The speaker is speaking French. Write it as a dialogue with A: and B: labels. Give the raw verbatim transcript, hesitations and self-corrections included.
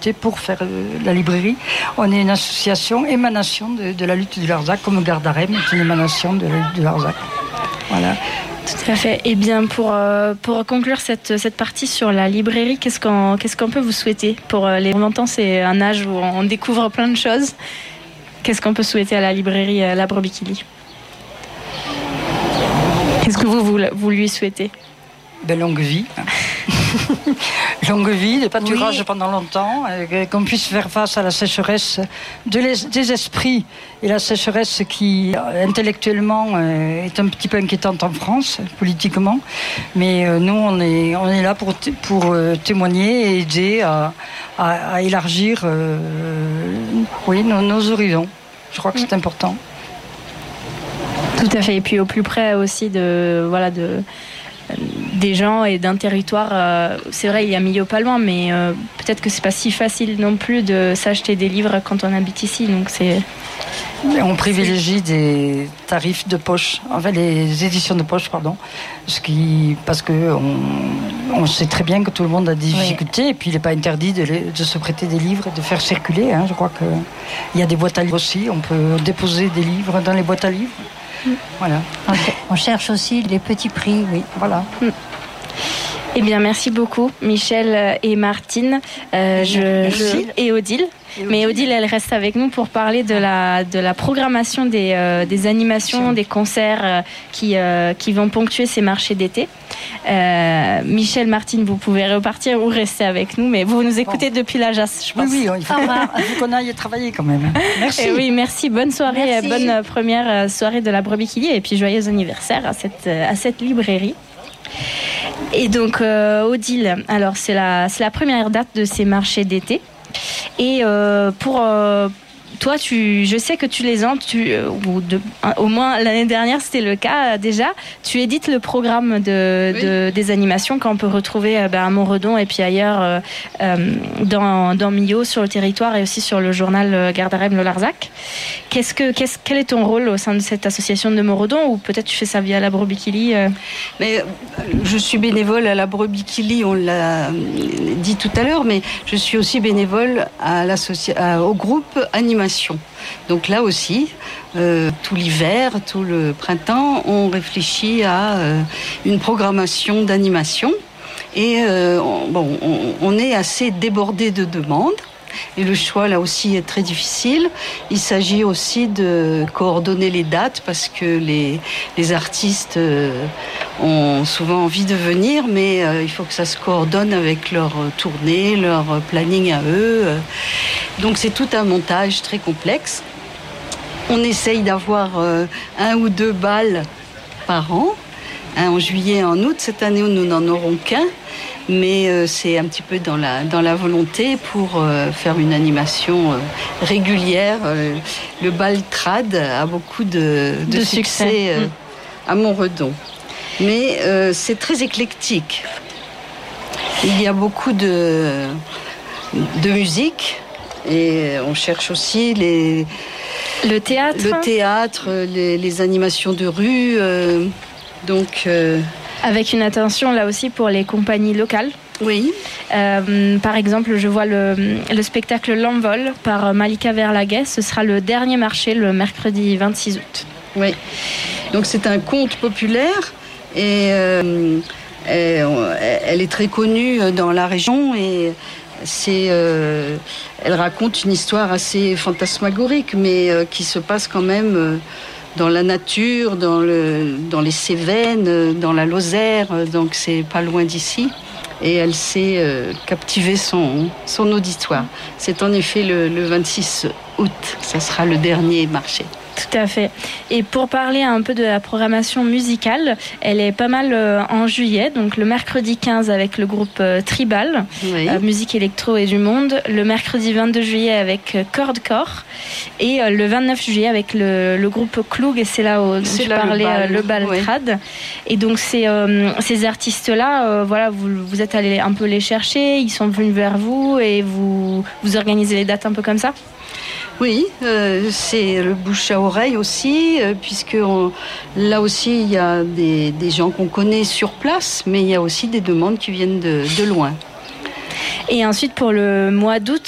A: adopté pour faire euh, la librairie. On est une association émanation de, de la lutte du Larzac, comme Gardarem est une émanation de la lutte du Larzac. Voilà.
B: Tout à fait. Et bien, pour, euh, pour conclure cette, cette partie sur la librairie, qu'est-ce qu'on, qu'est-ce qu'on peut vous souhaiter pour euh, les vingt ans? C'est un âge où on découvre plein de choses. Qu'est-ce qu'on peut souhaiter à la librairie euh, La Brebis qui lit? Qu'est-ce que vous, vous, vous lui souhaitez?
A: Ben, longue vie. Longue vie, des pâturages
C: oui.
A: pendant longtemps, euh, qu'on puisse faire face à la sécheresse de les, des esprits et la sécheresse qui, euh, intellectuellement, euh, est un petit peu inquiétante en France, politiquement. Mais euh, nous, on est, on est là pour, t- pour euh, témoigner et aider à, à, à élargir euh, oui, nos, nos horizons. Je crois que c'est important.
B: Tout à fait. Et puis au plus près aussi de... Voilà, de des gens et d'un territoire. Euh, c'est vrai, il y a Millau pas loin, mais euh, peut-être que c'est pas si facile non plus de s'acheter des livres quand on habite ici. Donc c'est.
A: On privilégie des tarifs de poche, enfin les éditions de poche, pardon, ce qui, parce que on, on sait très bien que tout le monde a des difficultés, oui. Et puis il n'est pas interdit de, les, de se prêter des livres et de faire circuler. Hein. Je crois que il y a des boîtes à livres aussi. On peut déposer des livres dans les boîtes à livres. Voilà.
C: On cherche aussi les petits prix, oui.
A: Voilà.
B: Eh bien, merci beaucoup, Michel et Martine. Euh, je, je, et Odile. Et Mais Odile, elle reste avec nous pour parler de la, de la programmation des, euh, des animations, des concerts euh, qui, euh, qui vont ponctuer ces marchés d'été. Euh, Michel, Martine, vous pouvez repartir ou rester avec nous, mais vous nous écoutez bon. Depuis la J A S, je pense.
A: Oui, oui, il faut, il faut qu'on aille travailler quand même. Merci.
B: Et oui, merci. Bonne soirée, merci. Bonne première soirée de la Brebis qui lit, et puis joyeux anniversaire à cette, à cette librairie. Et donc, euh, Odile, alors c'est la, c'est la première date de ces marchés d'été. Et euh, pour euh, toi, tu, je sais que tu les entends, tu, euh, ou de, au moins l'année dernière c'était le cas euh, déjà. Tu édites le programme de, oui. de, des animations qu'on peut retrouver euh, ben, à Montredon et puis ailleurs euh, euh, dans, dans Millau, sur le territoire et aussi sur le journal euh, Gardarem Le Larzac. Qu'est-ce que, qu'est-ce, quel est ton rôle au sein de cette association de Montredon, ou peut-être tu fais ça via la Brebis qui lit euh...
D: Mais je suis bénévole à la Brebis qui lit, on l'a dit tout à l'heure, mais je suis aussi bénévole à à, au groupe animation. Donc là aussi, euh, tout l'hiver, tout le printemps, on réfléchit à euh, une programmation d'animation. Et euh, on, bon, on, on est assez débordé de demandes. Et le choix, là aussi, est très difficile. Il s'agit aussi de coordonner les dates parce que les, les artistes euh, ont souvent envie de venir, mais euh, il faut que ça se coordonne avec leur tournée, leur planning à eux. Donc c'est tout un montage très complexe. On essaye d'avoir euh, un ou deux balles par an, hein, en juillet et en août. Cette année, nous n'en aurons qu'un. Mais euh, c'est un petit peu dans la, dans la volonté pour euh, faire une animation euh, régulière. Euh, le bal trad a beaucoup de, de, de succès, succès. Euh, mmh. à Montredon. Mais euh, c'est très éclectique. Il y a beaucoup de, de musique et on cherche aussi les,
B: le théâtre,
D: le théâtre les, les animations de rue. Euh, donc... Euh,
B: Avec une attention là aussi pour les compagnies locales.
D: Oui.
B: Euh, par exemple, je vois le, le spectacle L'Envol par Malika Verlaguet. Ce sera le dernier marché le mercredi vingt-six août.
D: Oui. Donc c'est un conte populaire et, euh, et elle est très connue dans la région et c'est, euh, elle raconte une histoire assez fantasmagorique mais euh, qui se passe quand même... Euh, dans la nature, dans, le, dans les Cévennes, dans la Lozère, donc c'est pas loin d'ici. Et elle sait euh, captiver son, son auditoire. C'est en effet le, le vingt-six août, ça sera le dernier marché.
B: Tout à fait. Et pour parler un peu de la programmation musicale, elle est pas mal euh, en juillet, donc le mercredi quinze avec le groupe euh, Tribal, oui. euh, musique électro et du monde, le mercredi vingt-deux juillet avec euh, Corde Corps et euh, le vingt-neuf juillet avec le, le groupe Cloug, et c'est là où je parlais, le bal, le bal oui. trad. Et donc c'est, euh, ces artistes-là, euh, voilà, vous, vous êtes allés un peu les chercher, ils sont venus vers vous et vous, vous organisez les dates un peu comme ça ?
D: Oui, euh, c'est le bouche à oreille aussi, euh, puisque on, là aussi il y a des, des gens qu'on connaît sur place, mais il y a aussi des demandes qui viennent de, de loin.
B: Et ensuite pour le mois d'août,